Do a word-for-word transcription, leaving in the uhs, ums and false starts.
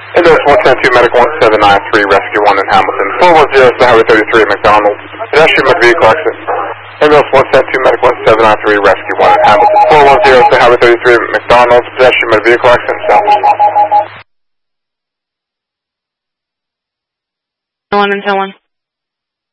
Ambulance one seven two, Medical one seven nine three, Rescue one in Hamilton. four one zero to Highway thirty-three at McDonald. Pedestrian motor vehicle accident. Ambulance one seven two, Medical one seven nine three, Rescue one in Hamilton. four one zero to Highway thirty-three at McDonald. Pedestrian motor vehicle accident. South. one and ten one.